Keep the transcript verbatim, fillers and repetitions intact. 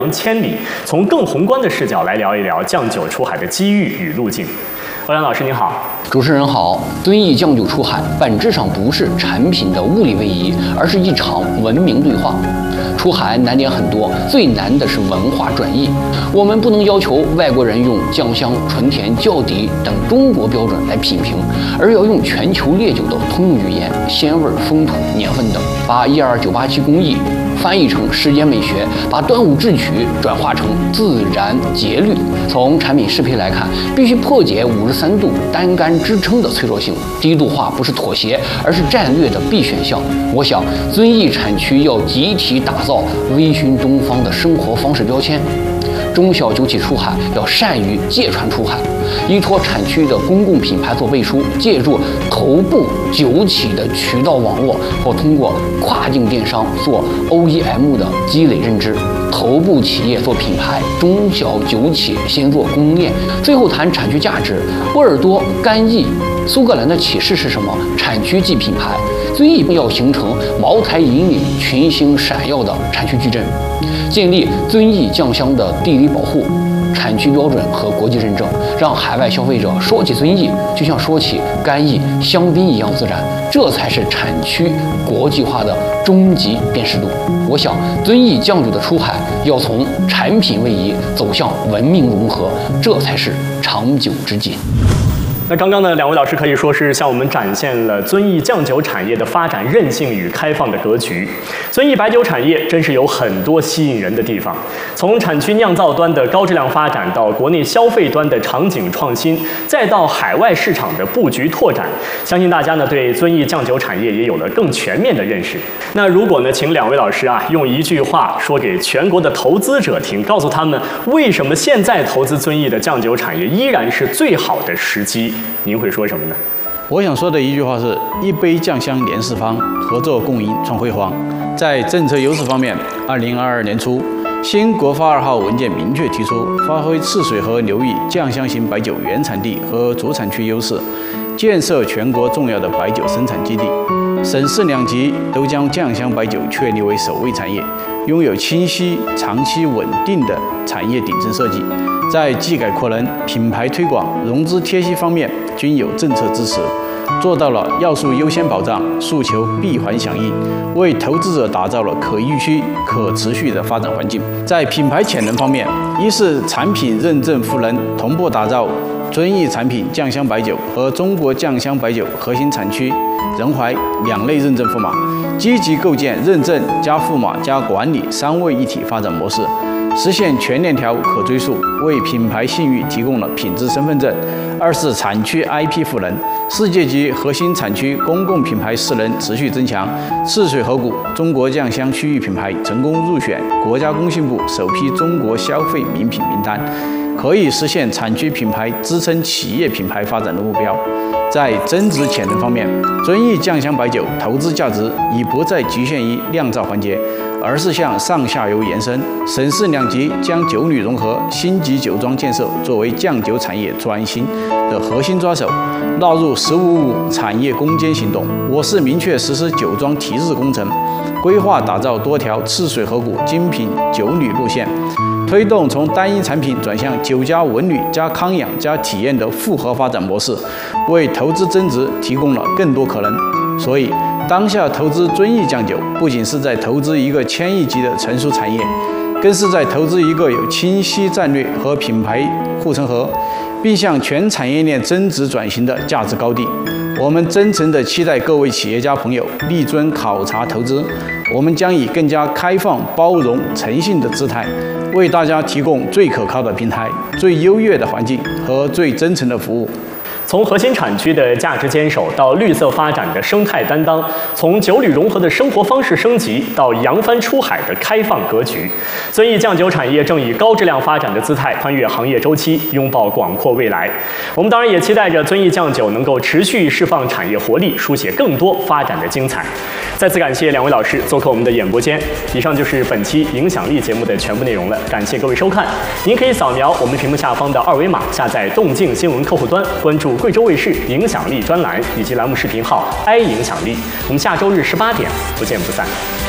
千里，从更宏观的视角来聊一聊酱酒出海的机遇与路径。欧阳老师您好， 主持人好。遵义酱酒出海本质上不是产品的物理位移，而是一场文明对话。出海难点很多，最难的是文化转译。我们不能要求外国人用酱香、醇甜、窖底等中国标准来品评，而要用全球烈酒的通用语言、鲜味、风土、年份等，把一二九八七工艺翻译成时间美学，把端午智曲转化成自然节律。从产品适配来看，必须破解五十三度单杆支撑的脆弱性，低度化不是妥协，而是战略的必选项。我想，遵义产区要集体打造微醺东方的生活方式标签。中小酒企出海要善于借船出海，依托产区的公共品牌做背书，借助头部酒企的渠道网络，或通过跨境电商做 O E M 的积累认知。头部企业做品牌，中小酒企先做供应链，最后谈产区价值。波尔多、干邑、苏格兰的启示是什么？产区即品牌。遵义要形成茅台引领、群星闪耀的产区矩阵，建立遵义酱香的地理保护、产区标准和国际认证，让海外消费者说起遵义就像说起干邑、香槟一样自然，这才是产区国际化的终极辨识度。我想，遵义酱酒的出海要从产品位移走向文明融合，这才是长久之计。 那刚刚呢，两位老师可以说是向我们展现了遵义酱酒产业的发展韧性与开放的格局。遵义白酒产业真是有很多吸引人的地方，从产区酿造端的高质量发展，到国内消费端的场景创新，再到海外市场的布局拓展，相信大家呢对遵义酱酒产业也有了更全面的认识。那如果呢，请两位老师啊用一句话说给全国的投资者听，告诉他们为什么现在投资遵义的酱酒产业依然是最好的时机，您会说什么呢？ 我想说的一句话是：一杯酱香连四方，合作共赢创辉煌。在政策优势方面，二零二二年初，新国发二号文件明确提出，发挥赤水河流域酱香型白酒原产地和主产区优势，建设全国重要的白酒生产基地。省市两级都将酱香白酒确立为首位产业，拥有清晰、长期稳定的产业顶层设计。在技改扩能、品牌推广、融资贴息方面均有政策支持，做到了要素优先保障、诉求闭环响应，为投资者打造了可预期、可持续的发展环境。在品牌潜能方面，一是产品认证赋能，同步打造遵义产品酱香白酒和中国酱香白酒核心产区仁怀两类认证驸马，积极构建认证加驸马加管理三位一体发展模式，实现全链条可追溯，为品牌信誉提供了品质身份证。二是产区 I P 赋能，世界级核心产区公共品牌势能持续增强，赤水河谷中国酱香区域品牌成功入选国家工信部首批中国消费名品名单，可以实现产区品牌支撑企业品牌发展的目标。在增值潜能方面，遵义酱香白酒投资价值已不再局限于酿造环节，而是向上下游延伸。省市两级将酒旅融合、星级酒庄建设作为酱酒产业转型的核心抓手，纳入“十五五”产业攻坚行动。我市明确实施酒庄提质工程，规划打造多条赤水河谷精品酒旅路线，推动从单一产品转向酒加文旅加康养加体验的复合发展模式，为投资增值提供了更多可能。所以，当下投资遵义酱酒，不仅是在投资一个千亿级的成熟产业，更是在投资一个有清晰战略和品牌护城河，并向全产业链增值转型的价值高地。我们真诚地期待各位企业家朋友力尊考察投资，我们将以更加开放、包容、诚信的姿态，为大家提供最可靠的平台、最优越的环境和最真诚的服务。 从核心产区的价值坚守到绿色发展的生态担当，从酒旅融合的生活方式升级到扬帆出海的开放格局，遵义酱酒产业正以高质量发展的姿态穿越行业周期，拥抱广阔未来。我们当然也期待着遵义酱酒能够持续释放产业活力，书写更多发展的精彩。再次感谢两位老师做客我们的演播间。以上就是本期影响力节目的全部内容了，感谢各位收看。您可以扫描我们屏幕下方的二维码，下载动静新闻客户端，关注贵州卫视影响力专栏以及栏目视频号 i 影响力。我们下周日十八点不见不散。